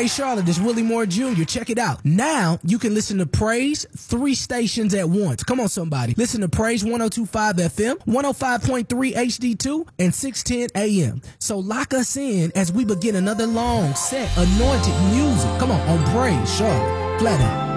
Praise Charlotte. This Willie Moore Jr. Check it out. Now you can listen to Praise 3 stations at once. Come on, somebody. Listen to Praise 102.5 FM, 105.3 HD2, and 610 AM. So lock us in as we begin another long set anointed music. Come on Praise Charlotte. Flat out.